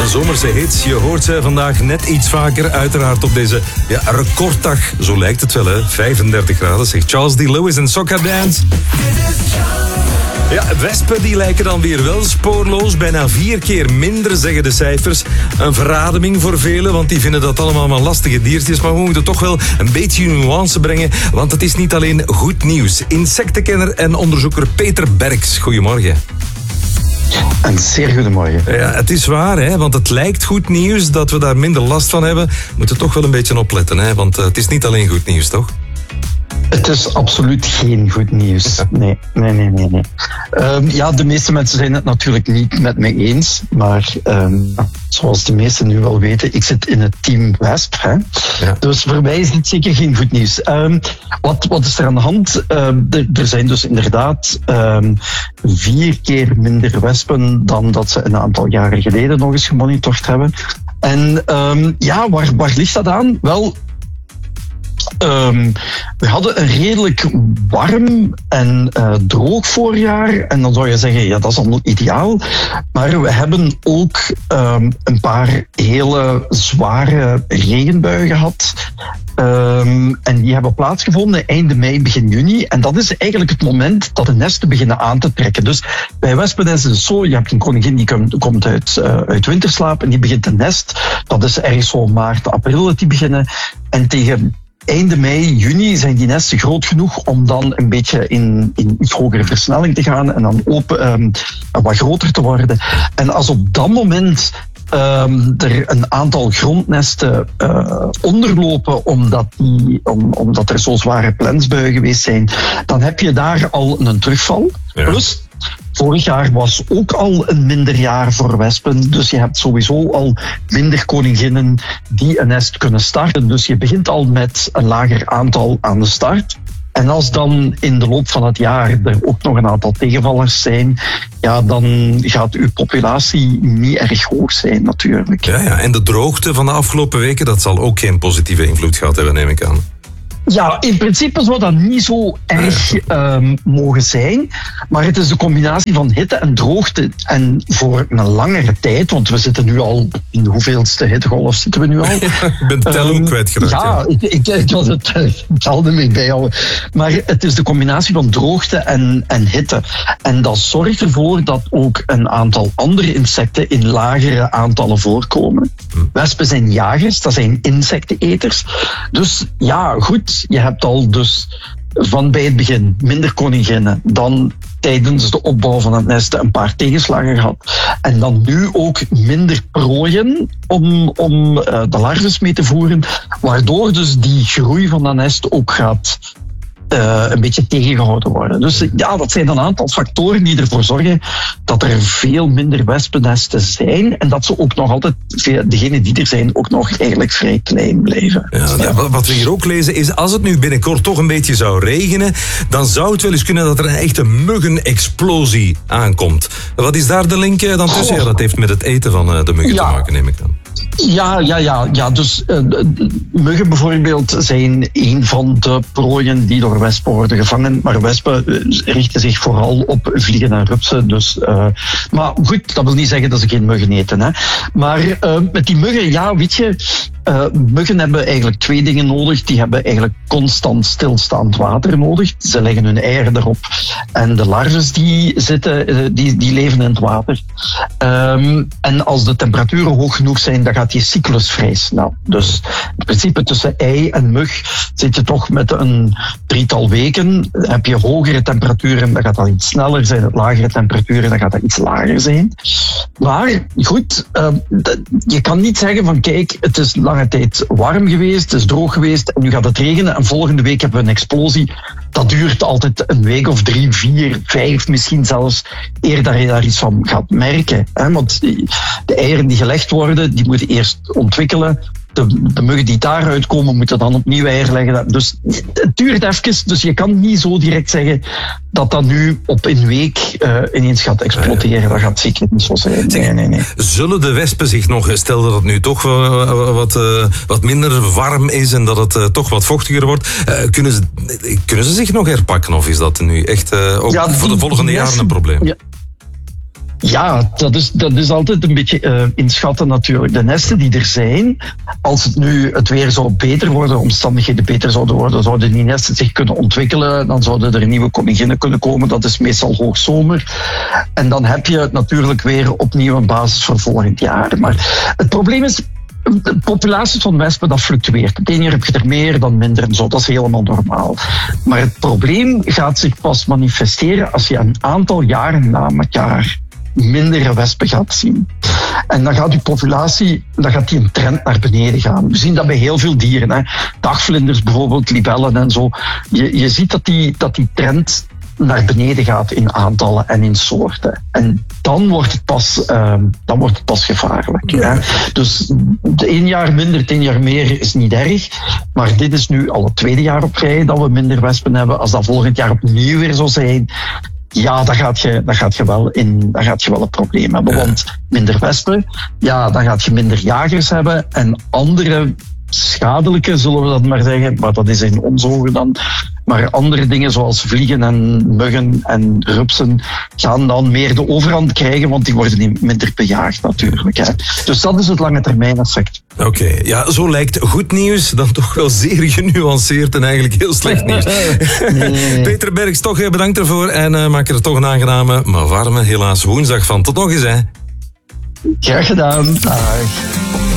zomerse hits. Je hoort ze vandaag net iets vaker. Uiteraard op deze recorddag. Zo lijkt het wel, hè. 35 graden, zegt Charles D. Lewis en Soccer Dance. Ja, wespen die lijken dan weer wel spoorloos. Bijna 4 keer minder, zeggen de cijfers. Een verademing voor velen, want die vinden dat allemaal maar lastige diertjes. Maar we moeten toch wel een beetje nuance brengen, want het is niet alleen goed nieuws. Insectenkenner en onderzoeker Peter Berks, goedemorgen. Een zeer goedemorgen. Ja, het is waar, hè, want het lijkt goed nieuws dat we daar minder last van hebben. We moeten toch wel een beetje opletten, hè, want het is niet alleen goed nieuws, toch? Het is absoluut geen goed nieuws. Nee. Ja, de meeste mensen zijn het natuurlijk niet met me eens. Maar zoals de meesten nu wel weten, ik zit in het team Wesp. Hè? Ja. Dus voor mij is het zeker geen goed nieuws. Wat is er aan de hand? Er zijn dus inderdaad 4 keer minder wespen dan dat ze een aantal jaren geleden nog eens gemonitord hebben. En waar ligt dat aan? Wel, we hadden een redelijk warm en droog voorjaar. En dan zou je zeggen, ja, dat is allemaal ideaal. Maar we hebben ook een paar hele zware regenbuien gehad. En die hebben plaatsgevonden einde mei, begin juni. En dat is eigenlijk het moment dat de nesten beginnen aan te trekken. Dus bij wespennesten is het zo, je hebt een koningin die komt uit winterslaap en die begint een nest. Dat is ergens zo maart, april dat die beginnen. En tegen einde mei, juni zijn die nesten groot genoeg om dan een beetje in iets hogere versnelling te gaan en dan wat groter te worden. En als op dat moment er een aantal grondnesten onderlopen omdat er zo zware plensbuien geweest zijn, dan heb je daar al een terugval. Ja. Plus, vorig jaar was ook al een minder jaar voor wespen. Dus je hebt sowieso al minder koninginnen die een nest kunnen starten. Dus je begint al met een lager aantal aan de start. En als dan in de loop van het jaar er ook nog een aantal tegenvallers zijn, ja, dan gaat uw populatie niet erg hoog zijn natuurlijk. Ja, en de droogte van de afgelopen weken, dat zal ook geen positieve invloed gehad hebben, neem ik aan. Ja, in principe zou dat niet zo erg mogen zijn. Maar het is de combinatie van hitte en droogte. En voor een langere tijd, want we zitten nu al in de hoeveelste hittegolf zitten we nu al. Ik ben tel ook kwijtgeraakt. Ja, ik was het telde mee bijhouden. Maar het is de combinatie van droogte en hitte. En dat zorgt ervoor dat ook een aantal andere insecten in lagere aantallen voorkomen. Wespen zijn jagers, dat zijn insecteneters. Dus ja, goed. Je hebt al dus van bij het begin minder koninginnen, dan tijdens de opbouw van het nest een paar tegenslagen gehad. En dan nu ook minder prooien om de larves mee te voeren, waardoor dus die groei van dat nest ook gaat een beetje tegengehouden worden. Dus ja, dat zijn een aantal factoren die ervoor zorgen dat er veel minder wespennesten zijn en dat ze ook nog altijd, degenen die er zijn, ook nog eigenlijk vrij klein blijven. Ja. Wat we hier ook lezen is, als het nu binnenkort toch een beetje zou regenen, dan zou het wel eens kunnen dat er een echte muggenexplosie aankomt. Wat is daar de link dan tussen? Ja, dat heeft met het eten van de muggen te maken, neem ik dan. Ja. Dus muggen bijvoorbeeld zijn een van de prooien die door wespen worden gevangen. Maar wespen richten zich vooral op vliegen en rupsen. Dus, maar goed, dat wil niet zeggen dat ze geen muggen eten. Hè. Maar met die muggen, ja, weet je, muggen hebben eigenlijk 2 dingen nodig. Die hebben eigenlijk constant stilstaand water nodig. Ze leggen hun eieren erop. En de larves die leven in het water. En als de temperaturen hoog genoeg zijn, dan gaat die cyclus vrij snel. Dus in principe tussen ei en mug zit je toch met een 3-tal weken. Heb je hogere temperaturen, dan gaat dat iets sneller zijn. Het lagere temperaturen, dan gaat dat iets lager zijn. Maar goed, je kan niet zeggen van kijk, het is lange tijd warm geweest, het is droog geweest en nu gaat het regenen en volgende week hebben we een explosie. Dat duurt altijd een week of 3, 4, 5 misschien zelfs eer dat je daar iets van gaat merken. Hè? Want de eieren die gelegd worden, die moeten eerst ontwikkelen. De muggen die daaruit komen, moeten dan opnieuw eieren leggen. Dus het duurt even, dus je kan niet zo direct zeggen dat dat nu op een week ineens gaat exploderen. Dat gaat zeker niet zo zijn. Nee. Zullen de wespen zich nog, stel dat het nu toch wat minder warm is en dat het toch wat vochtiger wordt, kunnen ze zich nog herpakken? Of is dat nu echt ook voor de volgende jaren een probleem? Ja, dat is altijd een beetje inschatten natuurlijk. De nesten die er zijn, als het weer zou beter worden, de omstandigheden beter zouden worden, zouden die nesten zich kunnen ontwikkelen, dan zouden er nieuwe koninginnen kunnen komen. Dat is meestal hoogzomer. En dan heb je natuurlijk weer opnieuw een basis voor volgend jaar. Maar het probleem is, de populatie van wespen, dat fluctueert. Het ene jaar heb je er meer dan minder en zo. Dat is helemaal normaal. Maar het probleem gaat zich pas manifesteren als je een aantal jaren na elkaar mindere wespen gaat zien. En dan gaat die populatie, dan gaat die een trend naar beneden gaan. We zien dat bij heel veel dieren. Hè. Dagvlinders bijvoorbeeld, libellen en zo. Je ziet dat die trend naar beneden gaat in aantallen en in soorten. En dan wordt het pas gevaarlijk. Hè. Dus 1 jaar minder, 10 jaar meer is niet erg. Maar dit is nu al het 2e jaar op rij dat we minder wespen hebben. Als dat volgend jaar opnieuw weer zou zijn, ja, dan gaat je wel een probleem hebben. Want minder wespen, ja, dan gaat je minder jagers hebben en andere schadelijke, zullen we dat maar zeggen, maar dat is in onze ogen dan. Maar andere dingen zoals vliegen en muggen en rupsen gaan dan meer de overhand krijgen, want die worden minder bejaagd natuurlijk. Hè. Dus dat is het lange termijn effect. Oké, ja, zo lijkt goed nieuws dan toch wel zeer genuanceerd en eigenlijk heel slecht nieuws. Nee. Peter Berks, toch bedankt ervoor en maak er toch een aangename, maar warme helaas woensdag van. Tot nog eens, hè. Graag gedaan. Dag.